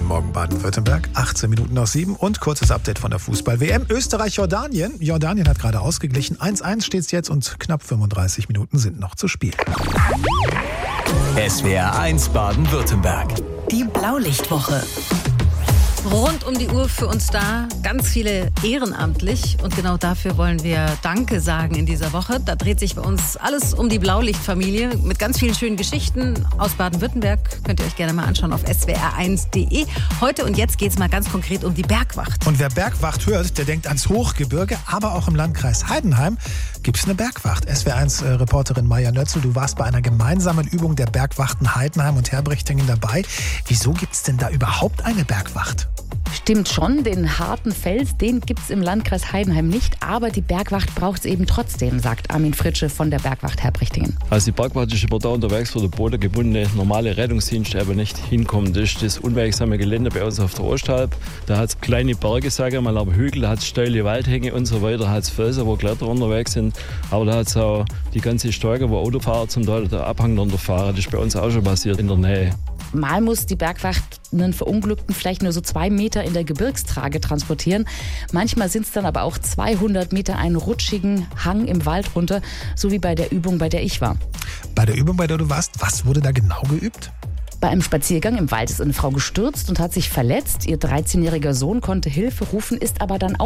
Morgen Baden-Württemberg, 18 Minuten nach 7 und kurzes Update von der Fußball-WM. Österreich-Jordanien. Jordanien hat gerade ausgeglichen. 1:1 steht es jetzt und knapp 35 Minuten sind noch zu spielen. SWR 1 Baden-Württemberg. Die Blaulichtwoche. Rund um die Uhr für uns da, ganz viele ehrenamtlich. Und genau dafür wollen wir Danke sagen in dieser Woche. Da dreht sich bei uns alles um die Blaulichtfamilie mit ganz vielen schönen Geschichten aus Baden-Württemberg. Könnt ihr euch gerne mal anschauen auf swr1.de. Heute und jetzt geht es mal ganz konkret um die Bergwacht. Und wer Bergwacht hört, der denkt ans Hochgebirge, aber auch im Landkreis Heidenheim gibt es eine Bergwacht. SWR1-Reporterin Maja Nötzel, du warst bei einer gemeinsamen Übung der Bergwachten Heidenheim und Herbrechtingen dabei. Wieso gibt es denn da überhaupt eine Bergwacht? Stimmt schon, den harten Fels, den gibt's im Landkreis Heidenheim nicht, aber die Bergwacht braucht es eben trotzdem, sagt Armin Fritsche von der Bergwacht Herbrechtingen. Also die Bergwacht ist immer da unterwegs, wo der bodengebundene normale Rettungsdienst aber nicht hinkommt. Das ist das unwegsame Gelände bei uns auf der Ostalb. Da hat es kleine Berge, sage ich mal, aber Hügel, da hat es steile Waldhänge und so weiter, da hat es Felsen, wo Kletterer unterwegs sind. Aber da hat es auch die ganze Steiger, wo Autofahrer zum Teil der Abhang runterfahren. Das ist bei uns auch schon passiert in der Nähe. Mal muss die Bergwacht einen Verunglückten vielleicht nur so 2 Meter in der Gebirgstrage transportieren. Manchmal sind es dann aber auch 200 Meter einen rutschigen Hang im Wald runter, so wie bei der Übung, bei der ich war. Bei der Übung, bei der du warst, was wurde da genau geübt? Bei einem Spaziergang im Wald ist eine Frau gestürzt und hat sich verletzt. Ihr 13-jähriger Sohn konnte Hilfe rufen, ist aber dann